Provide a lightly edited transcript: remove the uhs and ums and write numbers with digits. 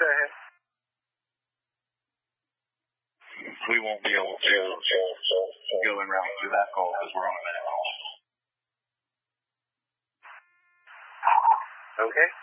ahead. We won't be able to go en route to that call because we're on a minute. Okay.